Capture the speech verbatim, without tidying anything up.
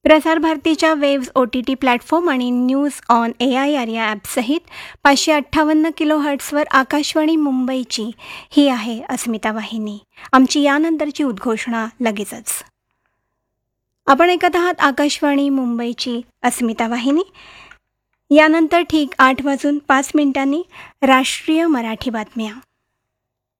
प्रसार भारतीच्या waves O T T platform आणि news on A I R या ॲपसहित पाचशे अठ्ठावन्न किलो हर्ट्सवर आकाशवाणी मुंबईची ही आहे अस्मिता वाहिनी. आमची यानंतरची उद्घोषणा लगेचच. आपण ऐकत आहात आकाशवाणी मुंबईची अस्मिता वाहिनी. यानंतर ठीक आठ वाजून पाच मिनिटांनी राष्ट्रीय मराठी बातम्या.